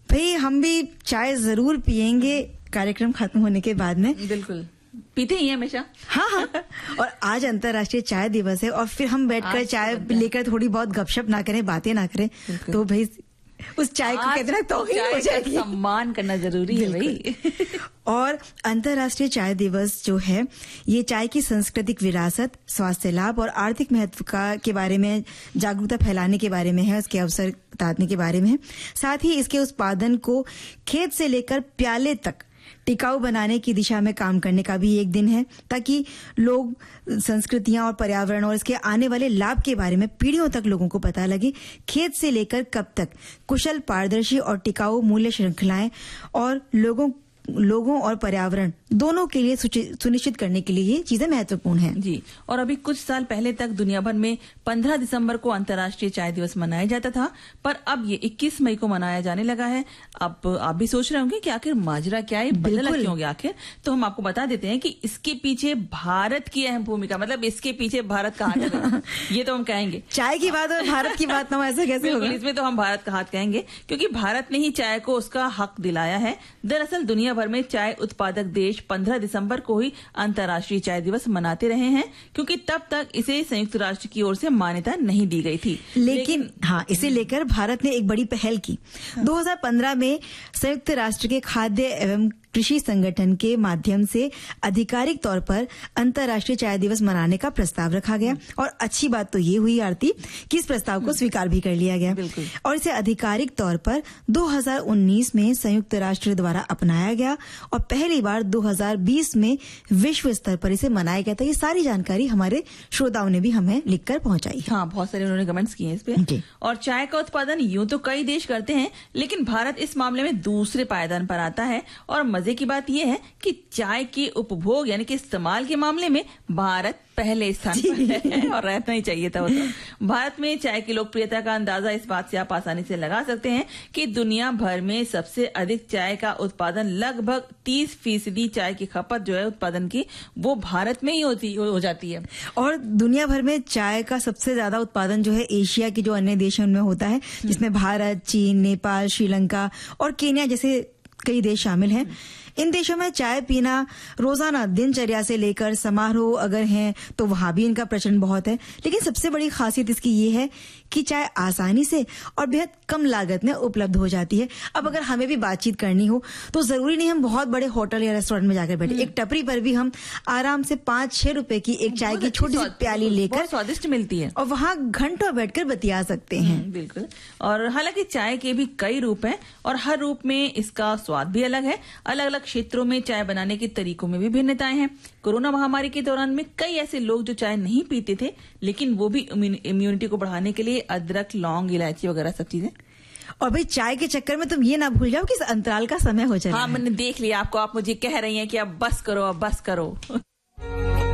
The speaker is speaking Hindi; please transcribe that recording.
भाई हम भी चाय जरूर पियेंगे कार्यक्रम खत्म होने के बाद में। बिल्कुल पीते ही हमेशा। हाँ। और आज अंतर्राष्ट्रीय चाय दिवस है और फिर हम बैठकर चाय लेकर थोड़ी बहुत गपशप ना करें, बातें ना करें, तो भाई उस चाय को कितना तो हो जाएगी। सम्मान करना जरूरी है भाई। और अंतर्राष्ट्रीय चाय दिवस जो है ये चाय की सांस्कृतिक विरासत, स्वास्थ्य लाभ और आर्थिक महत्व के बारे में जागरूकता फैलाने के बारे में है, उसके अवसर बताने के बारे में है। साथ ही इसके उत्पादन को खेत से लेकर प्याले तक टिकाऊ बनाने की दिशा में काम करने का भी एक दिन है, ताकि लोग संस्कृतियां और पर्यावरण और इसके आने वाले लाभ के बारे में पीढ़ियों तक लोगों को पता लगे। खेत से लेकर कब तक कुशल, पारदर्शी और टिकाऊ मूल्य श्रृंखलाएं और लोगों और पर्यावरण दोनों के लिए सुनिश्चित करने के लिए ये चीजें महत्वपूर्ण हैं। जी। और अभी कुछ साल पहले तक दुनिया भर में 15 दिसंबर को अंतर्राष्ट्रीय चाय दिवस मनाया जाता था, पर अब ये 21 मई को मनाया जाने लगा है। अब आप भी सोच रहे होंगे कि आखिर माजरा क्या है, बदला क्यों गया आखिर? तो हम आपको बता देते हैं कि इसके पीछे भारत की अहम भूमिका, मतलब इसके पीछे भारत का हाथ है। ये तो हम कहेंगे। चाय की बात और भारत की बात ना ऐसा कैसे होगा? इसमें तो हम भारत का हाथ कहेंगे, क्योंकि भारत ने ही चाय को उसका हक दिलाया है। दरअसल दुनिया भर में चाय उत्पादक देश 15 दिसंबर को ही अंतर्राष्ट्रीय चाय दिवस मनाते रहे हैं, क्योंकि तब तक इसे संयुक्त राष्ट्र की ओर से मान्यता नहीं दी गई थी। लेकिन हाँ, इसे लेकर भारत ने एक बड़ी पहल की। 2015 में संयुक्त राष्ट्र के खाद्य एवं कृषि संगठन के माध्यम से आधिकारिक तौर पर अंतर्राष्ट्रीय चाय दिवस मनाने का प्रस्ताव रखा गया। और अच्छी बात तो ये हुई आरती कि इस प्रस्ताव को स्वीकार भी कर लिया गया और इसे आधिकारिक तौर पर 2019 में संयुक्त राष्ट्र द्वारा अपनाया गया और पहली बार 2020 में विश्व स्तर पर इसे मनाया गया था। ये सारी जानकारी हमारे श्रोताओं ने भी हमें लिखकर पहुंचाई। हाँ, बहुत सारे उन्होंने कमेंट्स किए इस पे। और चाय का उत्पादन यूं तो कई देश करते हैं, लेकिन भारत इस मामले में दूसरे पायदान पर आता है। और मजे की बात यह है कि चाय के उपभोग यानी कि इस्तेमाल के मामले में भारत पहले स्थान पर है और रहना ही चाहिए था। तो भारत में चाय की लोकप्रियता का अंदाजा इस बात से आप आसानी से लगा सकते हैं कि दुनिया भर में सबसे अधिक चाय का उत्पादन, लगभग 30% चाय की खपत जो है उत्पादन की, वो भारत में ही हो जाती है। और दुनिया भर में चाय का सबसे ज्यादा उत्पादन जो है एशिया के जो अन्य देशों में होता है, जिसमें भारत, चीन, नेपाल, श्रीलंका और केन्या जैसे कई देश शामिल हैं। इन देशों में चाय पीना रोजाना दिनचर्या से लेकर समारोह अगर हैं तो वहां भी इनका प्रचलन बहुत है। लेकिन सबसे बड़ी खासियत इसकी ये है कि चाय आसानी से और बेहद कम लागत में उपलब्ध हो जाती है। अब अगर हमें भी बातचीत करनी हो तो जरूरी नहीं हम बहुत बड़े होटल या रेस्टोरेंट में जाकर बैठे, एक टपरी पर भी हम आराम से 5-6 रुपए की एक चाय की छोटी सी प्याली लेकर, स्वादिष्ट मिलती है, और वहां घंटों बैठकर बतिया सकते हैं। बिल्कुल। और हालांकि चाय के भी कई रूप हैं और हर रूप में इसका स्वाद भी अलग है। अलग अलग क्षेत्रों में चाय बनाने के तरीकों में भी भिन्नताएं हैं। कोरोना महामारी के दौरान में कई ऐसे लोग जो चाय नहीं पीते थे, लेकिन वो भी इम्यूनिटी को बढ़ाने के लिए अदरक, लौंग, इलायची वगैरह सब चीजें। और भाई चाय के चक्कर में तुम ये ना भूल जाओ कि इस अंतराल का समय हो जाए। हाँ, मैंने देख लिया आपको, आप मुझे कह रही हैं कि अब बस करो, अब बस करो।